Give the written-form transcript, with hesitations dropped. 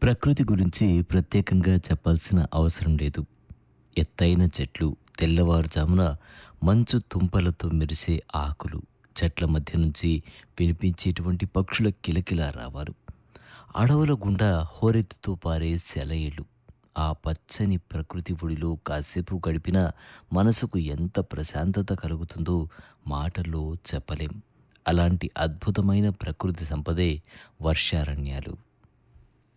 ప్రకృతి గురించి ప్రత్యేకంగా చెప్పాల్సిన అవసరం లేదు. ఎత్తైన చెట్లు, తెల్లవారుజామున మంచు తుంపలతో మెరిసే ఆకులు, చెట్ల మధ్య నుంచి వినిపించేటువంటి పక్షుల కిలకిలా రావాలు, అడవుల గుండా హోరెత్తుతూ పారే సెలయేళ్ళు, ఆ పచ్చని ప్రకృతి ఒడిలో కాసేపు గడిపినా మనసుకు ఎంత ప్రశాంతత కలుగుతుందో మాటల్లో చెప్పలేం. అలాంటి అద్భుతమైన ప్రకృతి సంపదే వర్షారణ్యాలు.